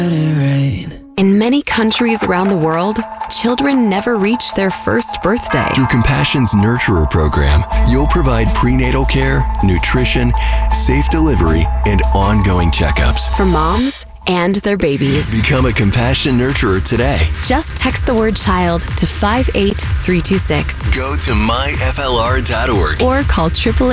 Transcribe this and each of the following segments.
In many countries around the world, children never reach their first birthday. Through Compassion's Nurturer program, you'll provide prenatal care, nutrition, safe delivery, and ongoing checkups For moms and their babies. Become a Compassion Nurturer today. Just text the word child to 58326. Go to myflr.org. Or call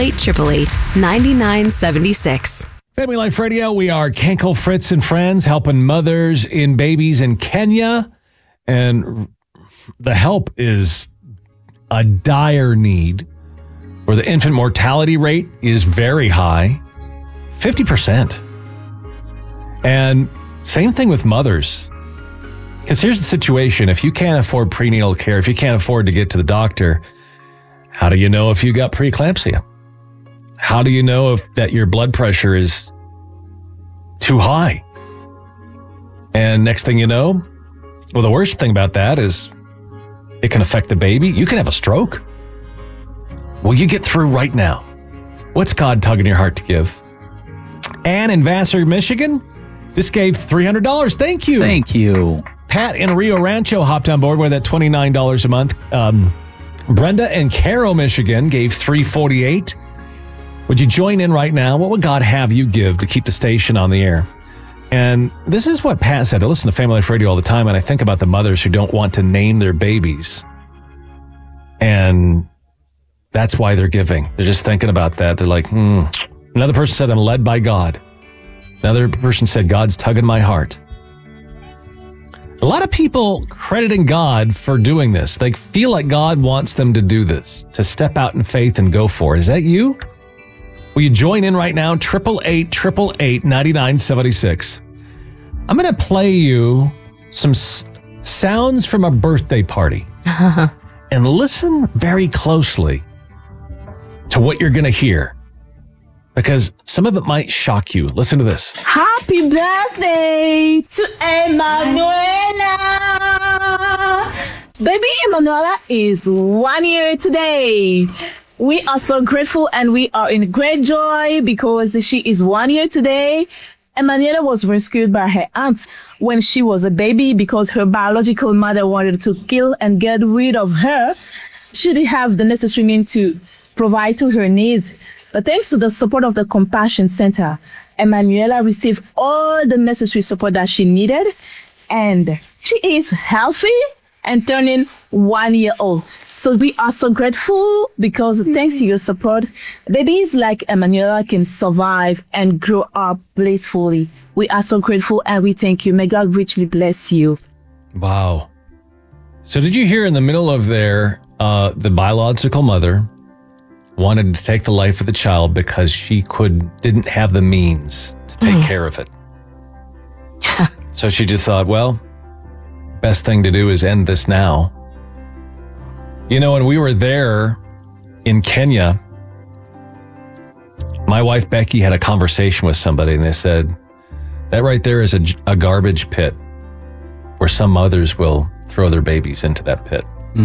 888-888-9976. Family Life Radio, we are Kenkel, Fritz, and friends helping mothers and babies in Kenya. And the help is a dire need where the infant mortality rate is very high, 50%. And same thing with mothers. Because here's the situation. If you can't afford prenatal care, if you can't afford to get to the doctor, how do you know if you got preeclampsia? How do you know if that your blood pressure is too high? And next thing you know, well, the worst thing about that is it can affect the baby. You can have a stroke. Will you get through right now? What's God tugging your heart to give? Ann in Vassar, Michigan, just gave $300. Thank you. Thank you. Pat in Rio Rancho hopped on board with that $29 a month. Brenda in Carroll, Michigan, gave $348. Would you join in right now? What would God have you give to keep the station on the air? And this is what Pat said. I listen to Family Life Radio all the time, and I think about the mothers who don't want to name their babies. And that's why they're giving. They're just thinking about that. They're like, Another person said, I'm led by God. Another person said, God's tugging my heart. A lot of people crediting God for doing this. They feel like God wants them to do this, to step out in faith and go for it. Is that you? Will you join in right now? 888-888-9976. I'm going to play you some sounds from a birthday party. And listen very closely to what you're going to hear, because some of it might shock you. Listen to this. Happy birthday to Emanuela. Baby Emanuela is 1 year today. We are so grateful and we are in great joy because she is 1 year today. Emanuela was rescued by her aunt when she was a baby because her biological mother wanted to kill and get rid of her. She didn't have the necessary means to provide to her needs. But thanks to the support of the Compassion Center, Emanuela received all the necessary support that she needed, and she is healthy and turning 1 year old. So we are so grateful because thanks to your support, babies like Emanuela can survive and grow up blissfully. We are so grateful and we thank you. May God richly bless you. Wow. So did you hear in the middle of there, the biological mother wanted to take the life of the child because she didn't have the means to take care of it. So she just thought, well, best thing to do is end this now. You know, when we were there in Kenya, my wife Becky had a conversation with somebody and they said, that right there is a garbage pit where some mothers will throw their babies into that pit.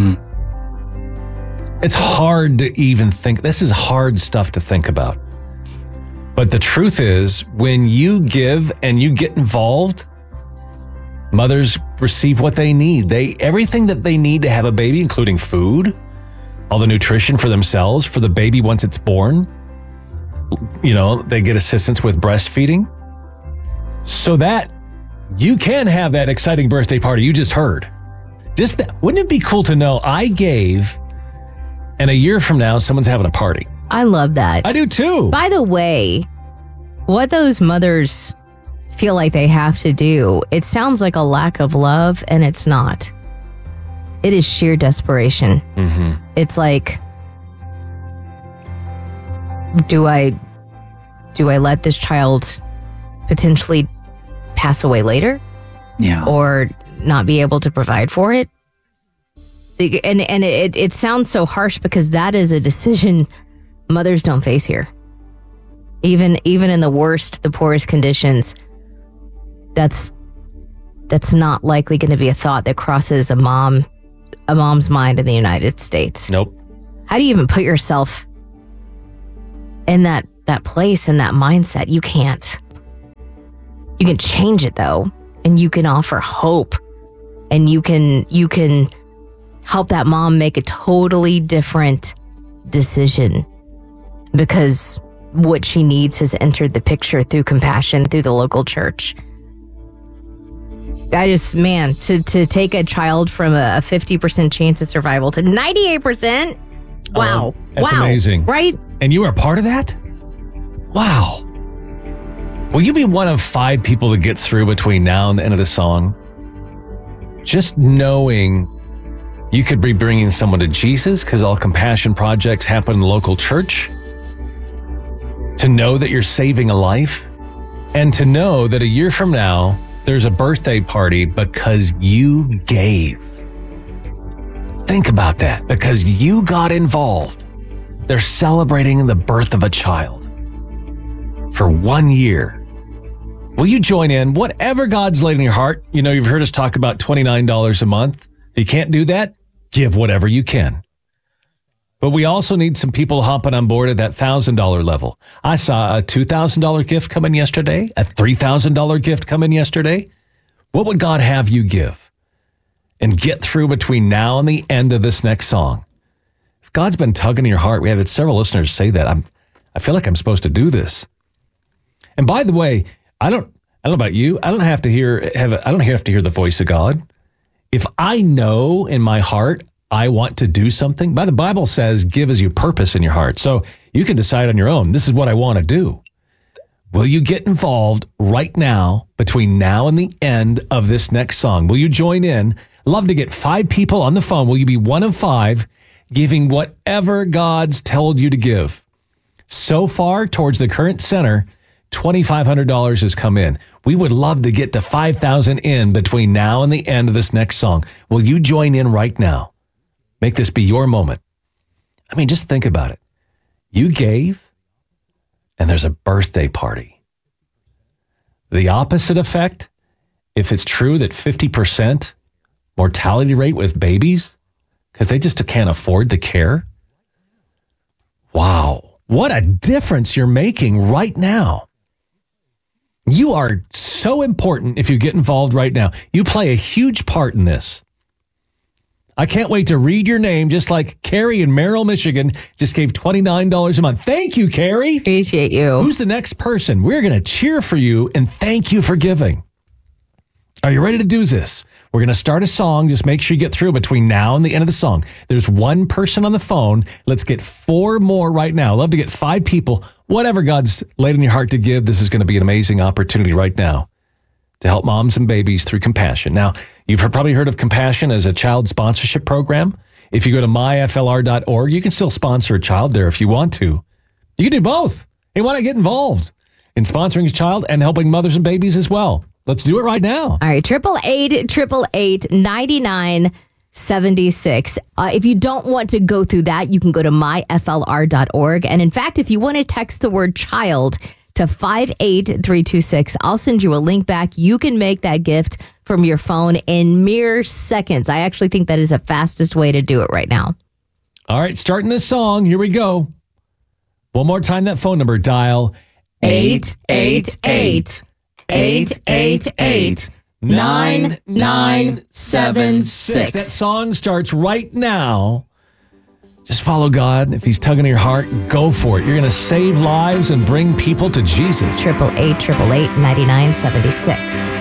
It's hard to even think. This is hard stuff to think about. But the truth is, when you give and you get involved, mothers receive what they need. Everything that they need to have a baby, including food, all the nutrition for themselves, for the baby once it's born. You know, they get assistance with breastfeeding. So that you can have that exciting birthday party you just heard. Just that, wouldn't it be cool to know I gave, and a year from now, someone's having a party? I love that. I do too. By the way, what those mothers feel like they have to do, it sounds like a lack of love, and it's not. It is sheer desperation. It's like, do I let this child potentially pass away later? Yeah. Or not be able to provide for it? And it sounds so harsh because that is a decision mothers don't face here. Even in the worst, the poorest conditions, that's not likely going to be a thought that crosses a mom's mind in the United States. Nope. How do you even put yourself in that place, in that mindset? You can't. You can change it though. and you can offer hope, and you can help that mom make a totally different decision because what she needs has entered the picture through compassion, through the local church. I just, man, to take a child from a 50% chance of survival to 98%. Wow. That's wow. amazing. Right? And you were a part of that? Wow. Will you be one of 5 people to get through between now and the end of the song? Just knowing you could be bringing someone to Jesus because all compassion projects happen in the local church. To know that you're saving a life. And to know that a year from now, there's a birthday party because you gave. Think about that. Because you got involved. They're celebrating the birth of a child for 1 year. Will you join in? Whatever God's laid in your heart. You know, you've heard us talk about $29 a month. If you can't do that, give whatever you can. But we also need some people hopping on board at that $1,000 level. I saw a $2,000 gift come in yesterday, a $3,000 gift come in yesterday. What would God have you give and get through between now and the end of this next song? If God's been tugging in your heart, we have had several listeners say that. I feel like I'm supposed to do this. And by the way, I don't know about you. I don't have to hear the voice of God. If I know in my heart I want to do something, the Bible says, give as you purpose in your heart. So you can decide on your own. This is what I want to do. Will you get involved right now between now and the end of this next song? Will you join in? Love to get 5 people on the phone. Will you be one of 5 giving whatever God's told you to give? So far, towards the current center, $2,500 has come in. We would love to get to 5,000 in between now and the end of this next song. Will you join in right now? Make this be your moment. I mean, just think about it. You gave, and there's a birthday party. The opposite effect, if it's true that 50% mortality rate with babies, because they just can't afford to care. Wow, what a difference you're making right now. You are so important if you get involved right now. You play a huge part in this. I can't wait to read your name, just like Carrie in Merrill, Michigan, just gave $29 a month. Thank you, Carrie. Appreciate you. Who's the next person? We're going to cheer for you and thank you for giving. Are you ready to do this? We're going to start a song. Just make sure you get through between now and the end of the song. There's 1 person on the phone. Let's get 4 more right now. Love to get 5 people. Whatever God's laid in your heart to give, this is going to be an amazing opportunity right now to help moms and babies through compassion. Now, you've probably heard of Compassion as a child sponsorship program. If you go to myflr.org, you can still sponsor a child there if you want to. You can do both. Hey, why not get involved in sponsoring a child and helping mothers and babies as well? Let's do it right now. All right, 888-888-9976. If you don't want to go through that, you can go to myflr.org. And in fact, if you want to text the word child to 58326, I'll send you a link back. You can make that gift from your phone in mere seconds. I actually think that is the fastest way to do it right now. All right, starting this song. Here we go. One more time, that phone number. Dial 888-888-9976. That song starts right now. Just follow God. If he's tugging at your heart, go for it. You're going to save lives and bring people to Jesus. 888-888-9976.